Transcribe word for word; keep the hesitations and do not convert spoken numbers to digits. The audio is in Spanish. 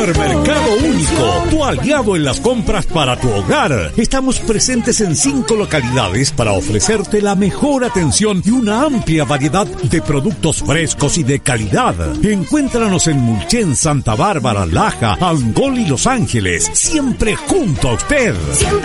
Supermercado Único, tu aliado en las compras para tu hogar. Estamos presentes en cinco localidades para ofrecerte la mejor atención y una amplia variedad de productos frescos y de calidad. Encuéntranos en Mulchen, Santa Bárbara, Laja, Angol y Los Ángeles, siempre junto a usted. Siempre